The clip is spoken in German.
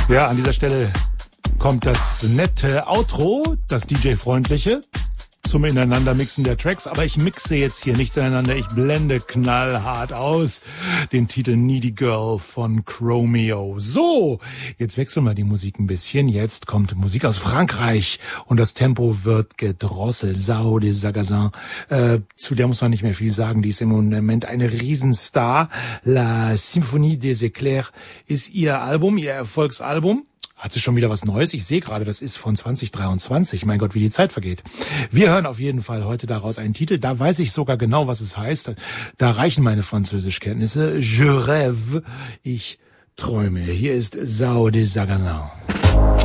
Ja, an dieser Stelle kommt das nette Outro, das DJ-freundliche, zum Ineinandermixen der Tracks. Aber ich mixe jetzt hier nichts ineinander. Ich blende knallhart aus den Titel Needy Girl von Chromeo. So, jetzt wechseln wir die Musik ein bisschen. Jetzt kommt Musik aus Frankreich und das Tempo wird gedrosselt. Sao de Sagazin, zu der muss man nicht mehr viel sagen. Die ist im Moment eine Riesenstar. La Symphonie des Éclairs ist ihr Album, ihr Erfolgsalbum. Hat sie schon wieder was Neues? Ich sehe gerade, das ist von 2023. Mein Gott, wie die Zeit vergeht. Wir hören auf jeden Fall heute daraus einen Titel. Da weiß ich sogar genau, was es heißt. Da reichen meine Französischkenntnisse. Je rêve. Ich träume. Hier ist Sao de Sagazin.